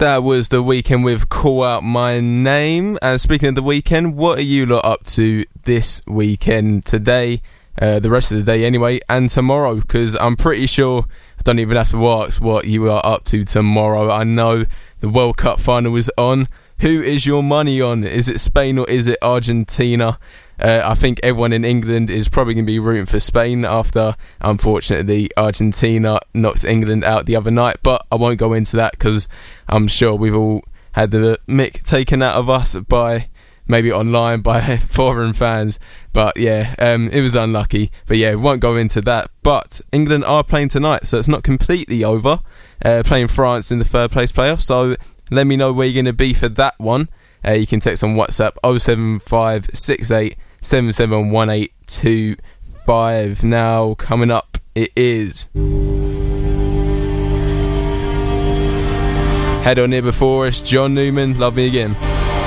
That was The Weeknd with Call Out My Name. And speaking of the weekend, what are you lot up to this weekend? Today, the rest of the day anyway, and tomorrow, because I'm pretty sure I don't even have to ask what you are up to tomorrow. I know the World Cup final is on. Who is your money on? Is it Spain or is it Argentina? I think everyone in England is probably going to be rooting for Spain after, unfortunately, Argentina knocked England out the other night. But I won't go into that because I'm sure we've all had the mick taken out of us by, maybe online, by foreign fans. But yeah, it was unlucky. But yeah, we won't go into that. But England are playing tonight, so it's not completely over. Playing France in the third place playoff. So let me know where you're going to be for that one. You can text on WhatsApp 07568 771825. Now coming up, it is Head On Here Before Us, John Newman, Love Me Again.